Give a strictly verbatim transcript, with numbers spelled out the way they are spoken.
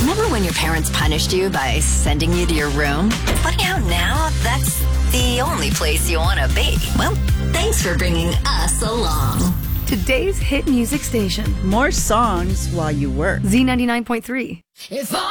Remember when your parents punished you by sending you to your room? Funny how now that's the only place you want to be. Well, thanks for bringing us along. Today's hit music station. More songs while you work. Z ninety-nine point three. If I